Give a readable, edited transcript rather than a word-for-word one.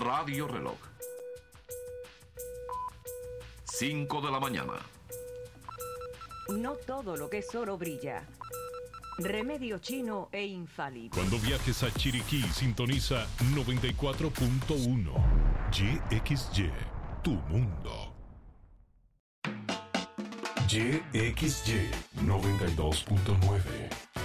Radio Reloj. 5 de la mañana. No todo lo que es oro brilla. Remedio chino e infalible. Cuando viajes a Chiriquí, sintoniza 94.1. YXY, tu mundo. YXY 92.9.